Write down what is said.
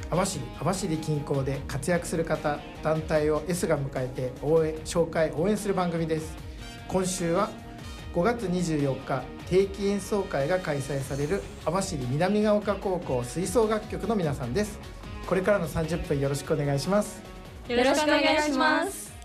網走近郊で活躍する方団体を S が迎えて紹介応援する番組です。今週は5月24日定期演奏会が開催される網走南ヶ丘高校吹奏楽曲の皆さんです。これからの30分よろしくお願いします。 よろしくお願いします。